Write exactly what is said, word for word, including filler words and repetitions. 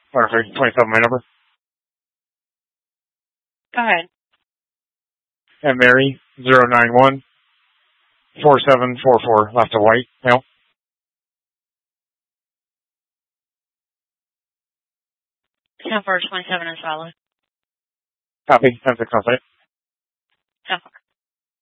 Perfect. twenty-seven, my number. Go ahead. And Mary, zero nine one, four seven four four, left of white, male. ten four twenty-seven is valid. Copy. ten six on site. ten four.